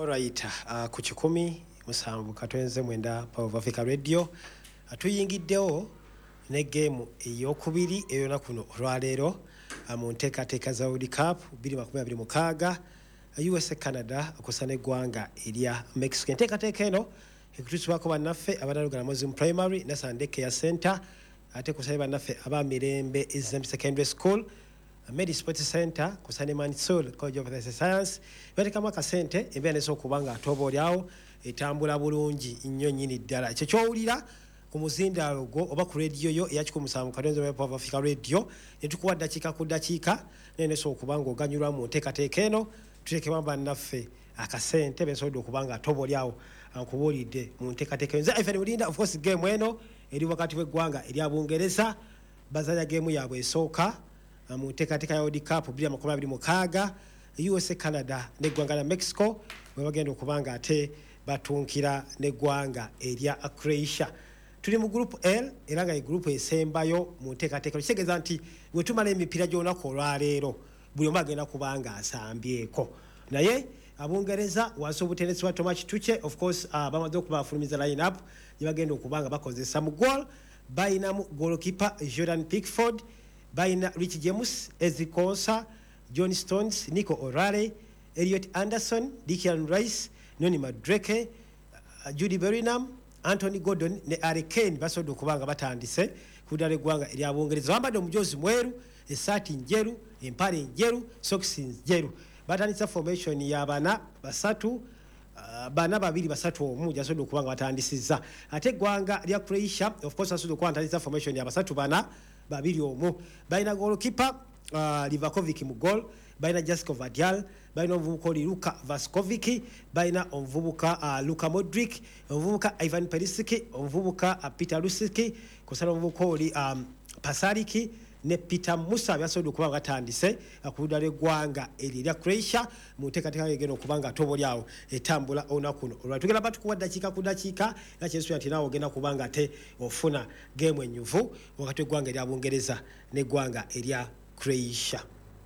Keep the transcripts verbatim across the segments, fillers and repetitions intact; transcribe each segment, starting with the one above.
Alright, uh, ku kikumi musanvu katwenze mwenda Power of Africa Radio atuyingiddewo ne game eyokubiri eyona kuno olwaleero mu nteekateeka za World Cup bbiri makumi abiri mu mukaaga U S A Canada okusana eggwanga erya Mexico. Enteekateeka eno ekutuusibwako bannaffe abalaalugana Muslim Primary ne Sandeke ya Center ate kusana bannaffe aba Mirembe Islamic Secondary School Medi Sports Center kusane Mansour College of Science batekamu akasente embeera neso okubanga atoba olyawo etambula bulungi nnyo nnyini ddala ekyo kyowulira ku muzindaalo gwo oba ku radio yo eyakikumusanvu katonzo ya Power of Africa Radio netukuwa ddakiika ku ddakiika neneso okubanga oganyulwa mu nteekateeka eno tutekemu bannaffe akasente bensobodde okubanga atoba olyawo ankubuulidde mu nteekateeka eno nze Ivan Mulinda. Of course game eno eri wakati w'eggwanga erya Bungereza bazanya game yaabwe esooka mu nteekateeka ya World Cup bbiri makumi abiri mu mukaaga U S A Canada n'eggwanga lya Mexico bwe bagenda okubanga ate batunkira n'eggwanga erya Croatia. Tuli mu group L era nga group esembayo mu nteekateeka kitegeeza nti bwe tumala emipiira gy'olunaku olwaleero buli omu agenda kubanga asambyeko naye Abungereza wansi obutendesi bwa Thomas Tuchel of course uh, bamaze okubafulumiza line up gye bagenda okubanga bakozesa mu goal bayinamu goalkeeper Jordan Pickford Baina Rich James, Ezri Konsa, John Stones, Nico O'Reilly, Elliot Anderson, Declan Rice, Noni Madueke, uh, Judy Bellingham, Anthony Gordon ne Harry Kane basobola okubanga batandise kudala eggwanga erya Bungereza. Bambadde omujozi mweru, essaati njeru, empale njeru, socks njeru. Batandisa formation ya bana basatu uh, bana babiri basatu omu jasobola okubanga batandisizza. Ate eggwanga lya Croatia of course asobola okuba batandisa formation ya basatu bana babiri omu. Baina goalkeeper uh, Livakovic mu goal, baina Jasko Vadial, baina omuvubuka oli Luka Vaskovic, baina omuvubuka uh, Luka Modric, omuvubuka Ivan Perisic, omuvubuka uh, Peter Lusic, kusala omuvubuka oli um, Pasalic ne Peter Musa byasobola okuba batandise akudala eggwanga erya Croatia mu nteekateeka egenda okubanga atobolyawo etambula olunaku luno olwa tugenda batukuwa ddakiika ku ddakiika era kyensuubira nti naawe ogenda kubanga ate ofuna geemu ennyuvu wakati w'eggwanga erya Bungereza n'eggwanga erya Croatia.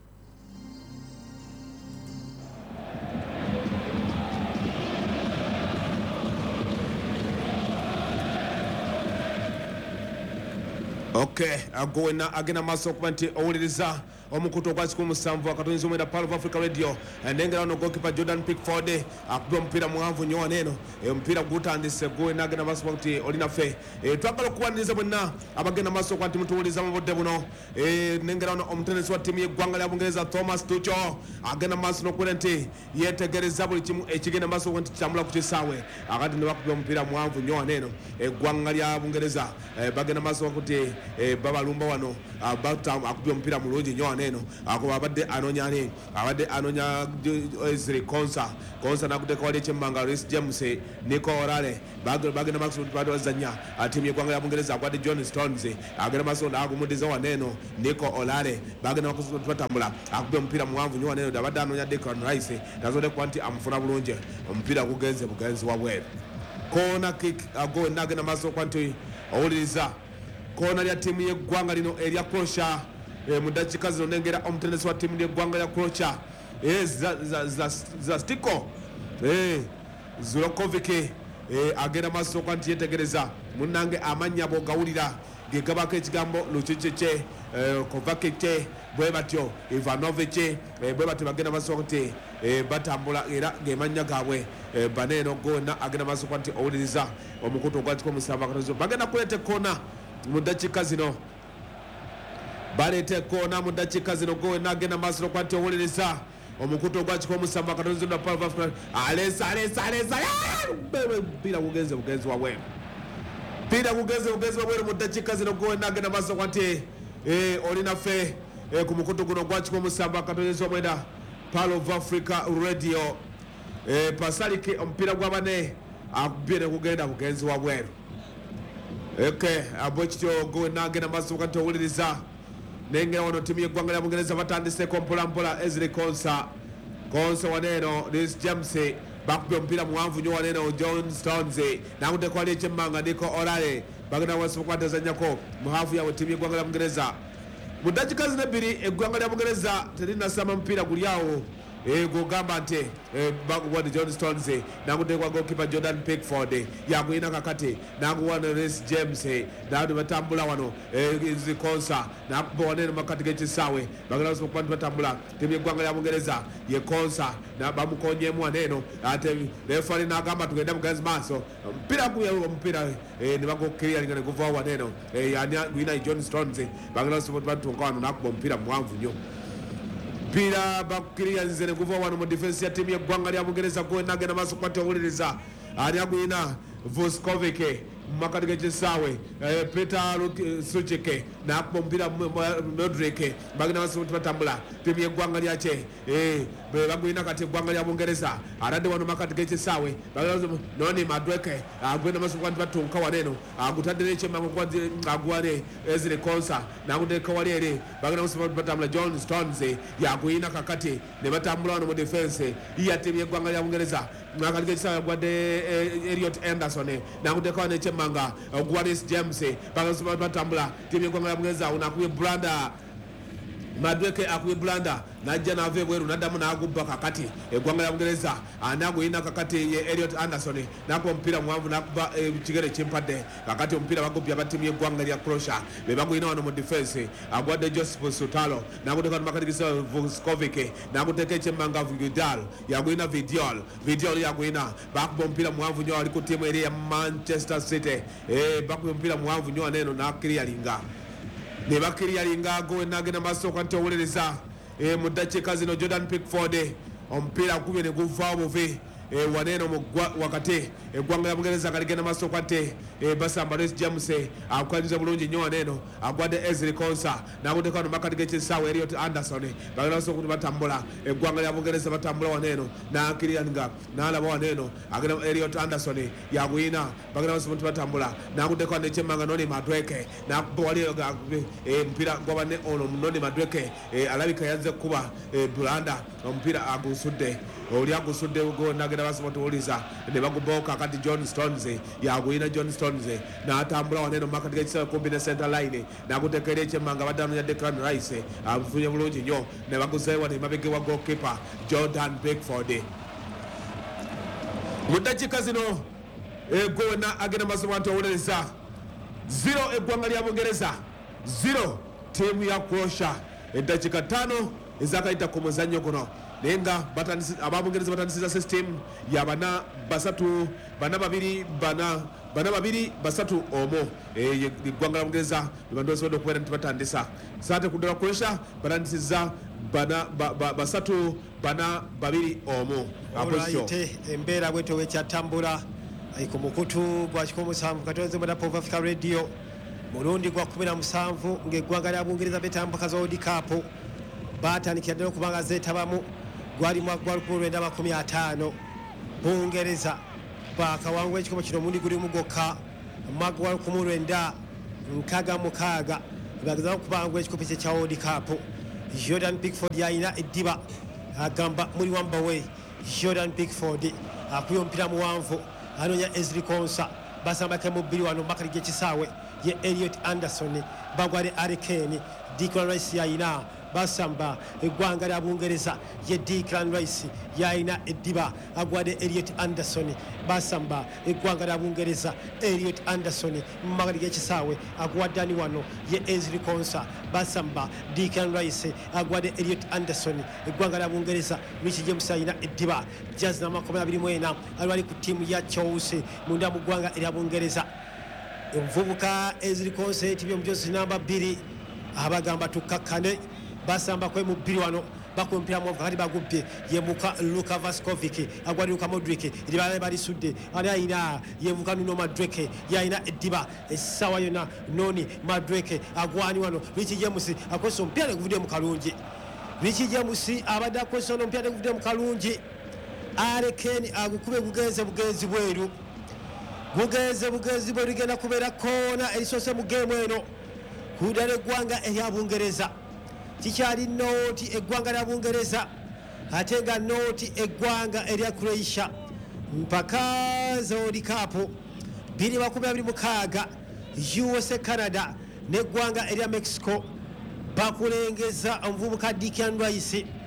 Okay, agona agena maso kubanti owuliriza omukutu ogwakikumi musanvu akatonzi omwenda Power of Africa Radio endengera ono goalkeeper Jordan Pickford akuba omupiira muwanvu nnyo waneeno omupiira gutandise gwena agenda maso kuti olina ffe twagala okuwaniriza bwenna abagenda maso kwanti mutuwuliza mu budde buno nengera ono omutendesi wa ttiimu y'eggwanga lya Bungereza Thomas Tuchel agenda maso n'okubeera nti yeetegereza buli kimu ekigenda maso kwanti kitambula ku kisaawe akati ne bakuba omupiira muwanvu nnyo waneeno eggwanga lya Bungereza bagenda maso kuti babalumba wano akubye omupiira mulungi nnyo waneeno akuba abadde anonya ani abadde anonya Ezri Konsa Konsa nakuteeka wali ekyemmanga Reece James Nico O'Reilly bagenda maso bazanya ttiimu y'eggwanga lya Bungereza akwadde John Stones agenda maso agumudiza waneeno Nico O'Reilly bagenda batambula akubye omupiira muwanvu nnyo waneeno abadde anonya Declan Rice tazodde kuba nti amufuna bulungi omupiira gugenze bugenzi wabweru. Corner kick ago nagenda maso kuba nti owuliriza kona lya ttiimu y'eggwanga lino erya Croatia mu ddakiika zino nengera omutendesi wa ttiimu y'eggwanga lya Croatia Zastiko Zulakovic agenda maaso okuba nti yeetegereza munnange amannya bw'ogawulira ge gabako ekigambo Lucic Kovacic bwe batyo Ivanovic bwe batyo bagenda maaso nti batambula era ge mannya gaabwe baneeno gonna agenda maaso okuba nti owuliriza omukutu ogwakikumi musanvu akatonzi bagenda kuleeta kona mu ddakiika zino baleeta ekkoona mu ddakiika zino gowe nagenda maaso okuba nti owuliriza omukutu ogwakikumi musanvu akatonzi na Power of Africa aleesa aleesa aleesa mpira gugenze bugenzi wabweru mpira gugenze bugenzi wabweru mu ddakiika zino gowe nagenda maaso okuba nti olinaffe ku mukutu guno ogwakikumi musanvu akatonzi omwenda Power of Africa Radio Pasalic omupiira gwa bane akubye ne kugenda bugenzi wabweru. Okay, abo kityo go nagenda maso kati owuliriza nengera wano ttiimu y'eggwanga lya Bungereza batandiseko mpola mpola Ezri Konsa Konsa waneeno Reece James bakubye omupiira muwanvu nnyo waneeno John Stones nakuteeka wali ekyemmanga Nico O'Reilly bagenda wansi bakwatazanyako mu haafu yaabwe ttiimu y'eggwanga lya Bungereza mu ddakiika zino ebbiri eggwanga lya Bungereza terinasamba mupiira guli awo eh gogamba nti bakuwadde John Stones nakuteekwa goalkeeper Jordan Pickford yagwina kakati nakuwana Reece James nabandi batambula wano zikonsa nakuba wanene makati g'ekisaawe bagenda kuba nti batambula timu y'eggwanga lya Bungereza ye konsa bamukonyemu waneeno ate refari n'agamba tugende mugenzi maaso omupiira guya omupiira ne bagokiriyalinga ne guvaawo waneeno ani gwina John Stones bagenda kuba batunka wano nakuba omupiira muwanvu nnyo mpira bakukiriyanze ne guva wano mu defense ya timu y'eggwanga lya Bungereza gwenagenda maaso kwati owuliriza ani agwina Vuskovic mumakati g'ekisaawe Peter Suchike nakuba omupiira Modric bagenda maaso batambula timu y'eggwanga lyakye bagwina kati eggwanga lya Bungereza atadde wano makati g'ekisaawe noni Madueke agwenda maaso kwati batunka waneeno agutadde n'ekyemangu agwale Ezri Konsa nakuteeka wali eri bagenda maaso batambula John Stones yagwina kakati ne batambula wano mu defense ya timu y'eggwanga lya Bungereza makati g'ekisaawe agwadde Elliot Anderson nakuteeka wano ekyemanga ogwa Reece James bagenda batambula timu y'eggwanga lya Bungereza unakubye Blanda Madueke akuye Blanda najja nava ebweru naddamu n'agubba kakati eggwanga lya Bungereza ani agwina kakati ye Elliot Anderson nakuba omupiira muwanvu nakuba ekigere kimpadde kakati omupiira bagubbye abatimu y'eggwanga lya Croatia be bagwina wano mu defense agwadde Joseph Sutalo nakuteeka wano makati g'ekisaawe Vuskovic nakuteeka ekyemmanga Vidal yagwina Vidiol Vidiol yagwina bakuba omupiira muwanvu nnyo ali ku tiimu eri ya Manchester City bakuba omupiira muwanvu nnyo waneeno n'akiriyalinga ne bakiriyalinga ago nagenda maaso kwanti owuliriza mu ddakiika zino Jordan Pickford omupiira gubye ne guvaawo buvi waneeno wakati eggwanga lya Bungereza kaligenda maaso kwate basamba Reece James akwanyiza bulungi nnyo waneeno agwadde Ezri Konsa nakuteeka wano makati g'ekisaawe Elliot Anderson bagenda maaso kuti batambula eggwanga lya Bungereza batambula waneeno nakiriyalinga n'alaba waneeno agenda Elliot Anderson yagwina bagenda maaso kuti batambula nakuteeka wano ekyemmanga Noni Madueke nakuba wali omupiira gwabanne ono Noni Madueke alabika yazze kuba Blanda omupiira agusudde oli agusudde go nagenda maaso batuwuliza ne bagubawo kakati John Stones yagwina John Stones n'atambula waneeno makati g'ekisaawe kumbi ne center line nakuteeka eri ekyemmanga baddamu ya Declan Rice afunye bulungi nnyo ne baguzeewo wano emabega wa goalkeeper Jordan Pickford mu ddakiika zino ego wena agenda maaso bantu owuliriza zero eggwanga lya Bungereza zero tiimu ya Croatia eddakiika ttaano ezakayita ku muzannyo guno naye nga Ababungereza batandisiza system ya bana basatu bana babiri bana bana babiri basatu omo eggwanga lya Bungereza bantu basobola okubeera nti batandisa sate kudala Croatia batandisiza bana basatu bana babiri omo olwayite embeera bwetyo wekyatambula ku mukutu gwa kikumi musanvu katonze mu Pop Africa Radio mulundi gwa kumi na musanvu ng'eggwanga lya Bungereza betambuka za World Cup batandikira ddala okubanga zeetabamu gwali mwagwa lukumi lwenda makumi ataano Bungereza bakawangula ekikomo kino omundi guli mugokka mwagwa lukumi lwenda nkaaga mukaaga bageza okubangula ekikopo kye kya World Cup Jordan Pickford yalina eddiba agamba muli wamba we Jordan Pickford akuye omupiira muwanvu anoonya Ezri Konsa basambake mu bbiri wano makati g'ekisaawe ye Elliot Anderson bagwale Harry Kane Declan Rice yalina basamba eggwanga lya Bungereza ye Declan Rice yalina eddiba agwadde Elliot Anderson basamba eggwanga lya Bungereza Elliot Anderson makati g'ekisaawe agwadde ani wano ye Ezri Konsa basamba Declan Rice agwadde Elliot Anderson eggwanga lya Bungereza Reece James alina eddiba jazz n'amakumi abiri mu ena ali ku ttiimu ya Chelsea munda mu ggwanga erya Bungereza omuvubuka Ezri Konsa etibye omujosi namba bbiri abagamba tukkakkane basamba kwe mu bbiri wano bakumpira mu kati bagubbye yemuka Luka Vuskovic agwali Luka Modric libale bali sudde ali ayina yemuka Nuno Madueke yayina eddiba essaawa yonna Noni Madueke agwani wano Reece James akosa omupiira ne guvudde mu kalungi Reece James abadde akosa omupiira ne guvudde mu kalungi Harry Kane agukube bugenze bugenzi bweru bugenze bugenzi bweru ligenda kubeera koona erisoose mu geemu eno kudala eggwanga erya Bungereza kikyali nooti eggwanga lya Bungereza ate nga nooti eggwanga erya Croatia mpaka za World Cup bbiri makumi abiri mukaaga U S A Canada n'eggwanga erya Mexico bakulengeza omuvubuka Declan Rice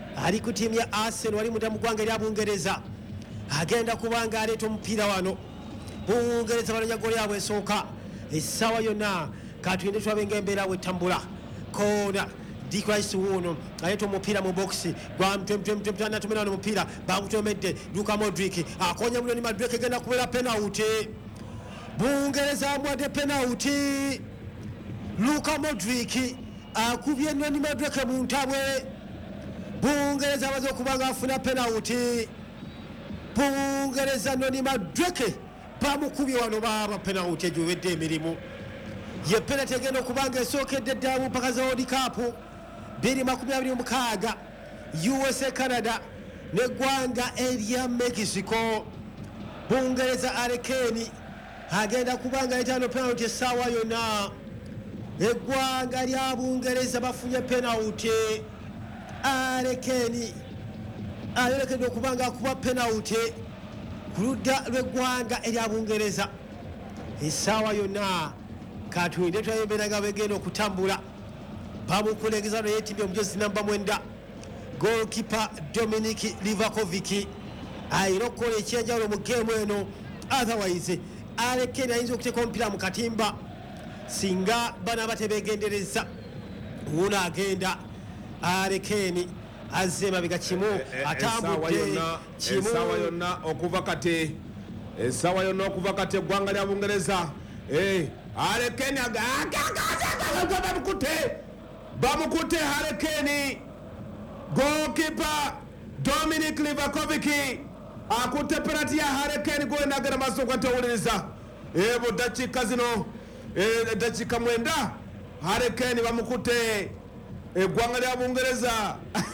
ali ku tiimu ya Arsenal wali munda mu ggwanga erya Bungereza agenda kubanga aleeta omupiira wano Bungereza banonya ggoolo yaabwe esooka essaawa yonna katuyinde tulabenga embeera bw'ettambula koona Dikrais wuno aleeta omupiira mu bokisi gwamutanatumena wano omupiira bagutomedde Luka Modric akonya muloni Madrid egenda kubeera penalty Bungereza amwadde penalty Luka Modric akubye Noni Madrid mu ntabwe Bungereza amaze okubanga afuna penalty Bungereza Noni Madrid bamukubye wano baba penalty egiwedde emirimu ye penalty egenda okubanga esookedde ddala mpaka za World Cup bbiri makumi abiri mu mukaaga U S A Canada neggwanga erya Mexico Bungereza Harry Kane agenda kubanga etaano penalty essaawa yonna eggwanga lya Bungereza bafunye penalty Harry Kane ayolekedde okubanga akuba penalty ku ludda lw'eggwanga erya Bungereza essaawa yonna katuyinde twayemberanga begenda okutambula bamukulengeza no yeetimbye omujozi namba mwenda goalkeeper Dominic Livakovic ayina okukola ekyenjawulo mu geemu eno otherwise Harry Kane ayinza okuteeka omupiira mu katimba singa bana batebegendereza wuno agenda Harry Kane azze emabega kimu atambudde kimu essaawa yonna okuva kati essaawa yonna okuva kati eggwanga lya Bungereza Harry Kane bamukute bamukute Harry Kane goalkeeper Dominic Livakovic akutte penalty ya Harry Kane gwenda agenda maaso kwatewuliriza ebo dakiika zino dakiika mwenda Harry Kane bamukute eggwanga lya Bungereza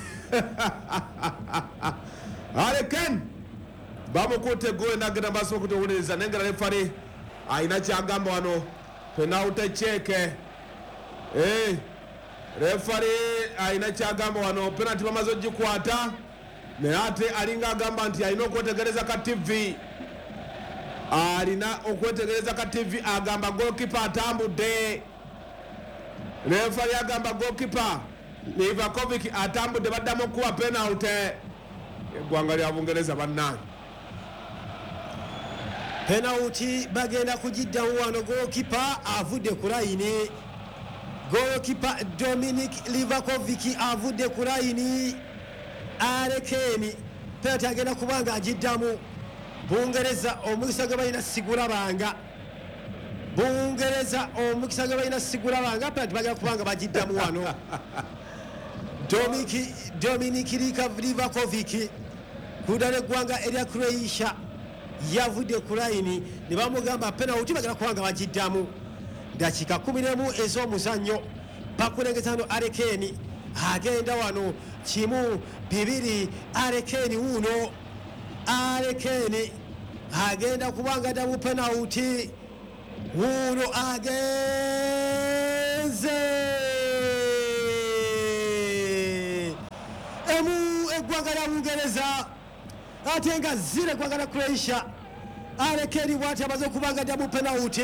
Harry Kane bamukute gwenda agenda maaso kwatewuliriza nengera refari ayina kyagamba wano penalty check eh refari ayina kyagamba wano penalty bamaze ogikwata naye ate alinga agamba nti alina okwetegereza ka T V alina okwetegereza ka T V agamba goalkeeper atambudde refari agamba goalkeeper Livakovic atambudde baddamu okuwa penalty eggwanga lya Bungereza bannange penalty bagenda kugiddamu wano goalkeeper avudde ku layini goalkeeper Dominic Livakovic avudde ku layini Harry Kane penalty agenda kubanga agiddamu Bungereza omukisa gwe balina sigulabanga Bungereza omukisa gwe balina sigulabanga penalty bagenda kubanga bagiddamu wano Dominic Dominic Livakovic kudala eggwanga erya Croatia yavudde ku layini ne bamugamba penalty bagenda kubanga bagiddamu dakiika kumi n'emu ez'omuzannyo bakulengeza hano Harry Kane agenda wano kimu bibiri Harry Kane wuno Harry Kane agenda kubanga ddamu penalty wuno agenze emu eggwanga lya Bungereza ate nga zira eggwanga lya Croatia Harry Kane bw'ati amaze okubanga ddamu penalty